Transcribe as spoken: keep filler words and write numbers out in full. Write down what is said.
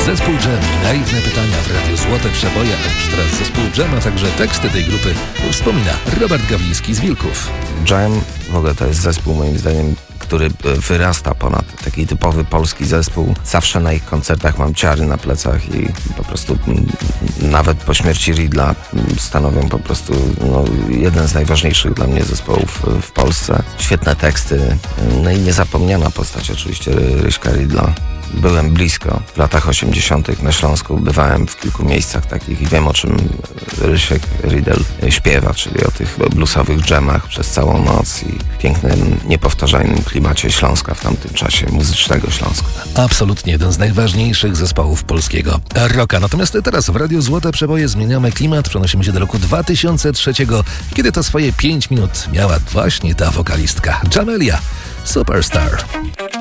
Zespół Dżem i naiwne pytania w Radiu Złote Przeboje, a już teraz zespół Dżem, a także teksty tej grupy wspomina Robert Gawliński z Wilków. Dżem w ogóle to jest zespół, moim zdaniem, który wyrasta ponad taki typowy polski zespół. Zawsze na ich koncertach mam ciary na plecach i po prostu nawet po śmierci Riddla stanowią po prostu no, jeden z najważniejszych dla mnie zespołów w Polsce. Świetne teksty, no i niezapomniana postać oczywiście Ryśka Riddla. Byłem blisko w latach osiemdziesiątych na Śląsku, bywałem w kilku miejscach takich i wiem, o czym Rysiek Riddle śpiewa, czyli o tych bluesowych dżemach przez całą noc i pięknym, niepowtarzalnym klimacie Śląska w tamtym czasie, muzycznego Śląska. Absolutnie jeden z najważniejszych zespołów polskiego rocka. Natomiast teraz w Radiu Złote Przeboje zmieniamy klimat, przenosimy się do roku dwa tysiące trzeciego, kiedy to swoje pięć minut miała właśnie ta wokalistka Jamelia, Superstar.